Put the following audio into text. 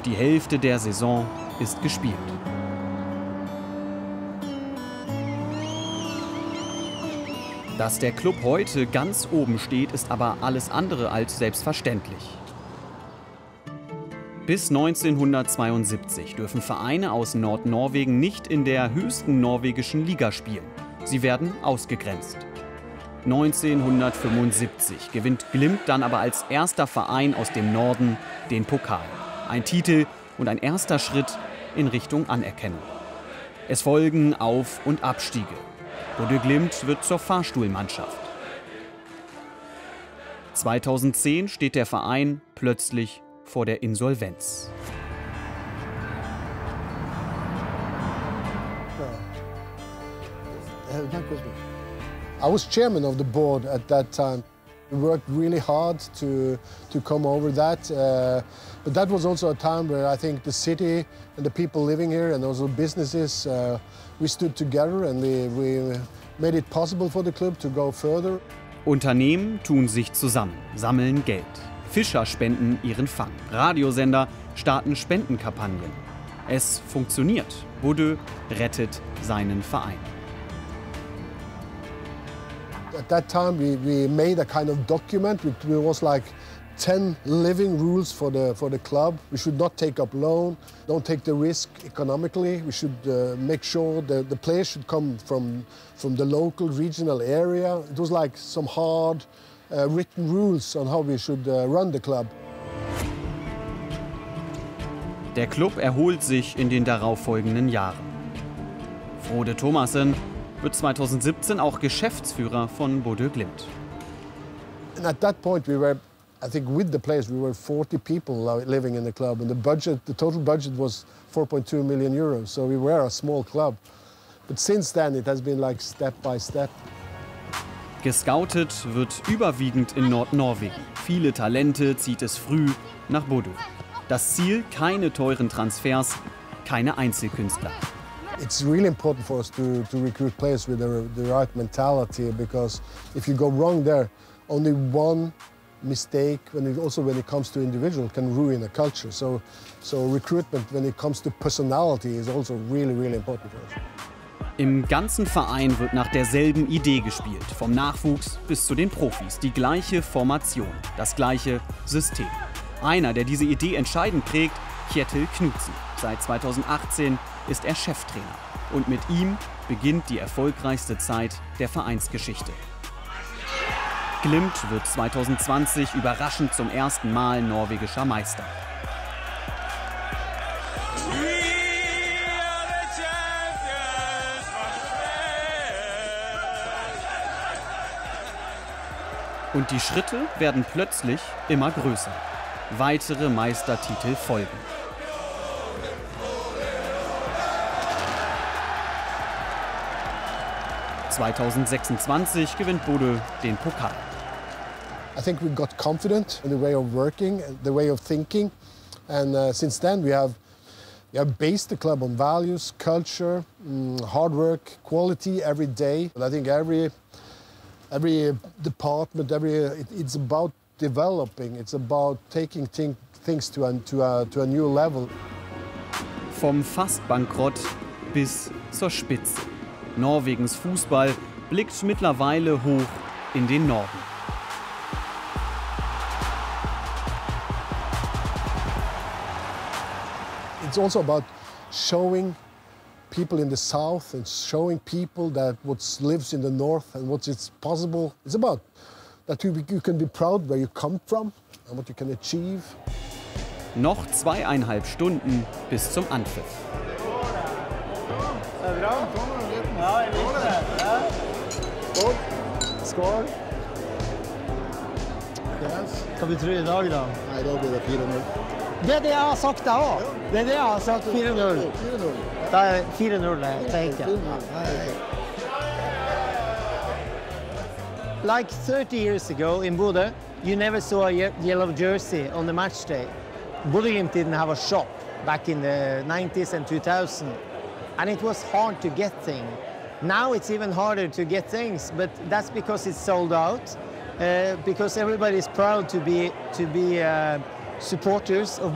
Die Hälfte der Saison ist gespielt. Dass der Club heute ganz oben steht, ist aber alles andere als selbstverständlich. Bis 1972 dürfen Vereine aus Nordnorwegen nicht in der höchsten norwegischen Liga spielen. Sie werden ausgegrenzt. 1975 gewinnt Glimt dann aber als erster Verein aus dem Norden den Pokal. Ein Titel und ein erster Schritt in Richtung Anerkennung. Es folgen Auf- und Abstiege. Bodø Glimt wird zur Fahrstuhlmannschaft. 2010 steht der Verein plötzlich vor der Insolvenz. I was chairman of the board at that time. We worked really hard to come over that, but that was also a time where I think the city and the people living here and also businesses, we stood together and we made it possible for the club to go further. Unternehmen tun sich zusammen, sammeln Geld. Fischer spenden ihren Fang. Radiosender starten Spendenkampagnen. Es funktioniert. Bodø rettet seinen Verein. At that time, we made a kind of document. It was like 10 living rules for the club. We should not take up loan, don't take the risk economically. We should make sure that the players should come from the local, regional area. It was like some hard written rules on how we should run the club. Der Club erholt sich in den darauffolgenden Jahren. Frode Thomassen wird 2017 auch Geschäftsführer von Bodø Glimt. And at that point we were, I think with the players, we were 40 people living in the club, and the total budget was 4.2 million euros, so we were a small club. But since then it has been like step by step. Gescoutet wird überwiegend in Nordnorwegen. Viele Talente zieht es früh nach Bodø. Das Ziel: keine teuren Transfers, keine Einzelkünstler. It's really important for us to recruit players with the right mentality, because if you go wrong there, only one mistake when it comes to individual can ruin a culture. So recruitment when it comes to personality is also really, really important for us. Im ganzen Verein wird nach derselben Idee gespielt, vom Nachwuchs bis zu den Profis. Die gleiche Formation, das gleiche System. Einer, der diese Idee entscheidend prägt, Kjetil Knutsen. Seit 2018 ist er Cheftrainer. Und mit ihm beginnt die erfolgreichste Zeit der Vereinsgeschichte. Glimt wird 2020 überraschend zum ersten Mal norwegischer Meister. Und die Schritte werden plötzlich immer größer. Weitere Meistertitel folgen. (2026) gewinnt Bodø den Pokal. I think we got confident in the way of working, the way of thinking, and since then we have based the club on values, culture, hard work, quality every day. And I think every department, it's about developing. It's about taking things to a new level. Vom Fast-Bankrott bis zur Spitze. Norwegens Fußball blickt mittlerweile hoch in den Norden. It's also about showing people in the south and showing people that what lives in the north and what is possible. It's about that you can be proud where you come from and what you can achieve. Noch 2,5 Stunden bis zum Anpfiff. Skål. Hva betyr det i dag, da? Nei, da blir det 4-0. Det er det jeg har sagt, jeg òg. Det er det jeg har sagt. 4-0. Da er 4-0, tenker jeg. Like 30 years ago in Bodø, you never saw a yellow jersey on the match day. Bodø Glimt didn't have a shop back in the 90s and 2000, and it was hard to get things. Now it's even harder to get things, but that's because it's sold out. Because everybody is proud to be supporters of